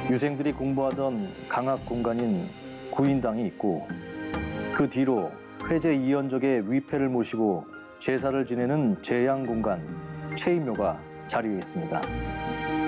유생들이 공부하던 강학 공간인 구인당이 있고 그 뒤로 회제 이연족의 위패를 모시고 제사를 지내는 제양 공간, 체이묘가 자리해 있습니다.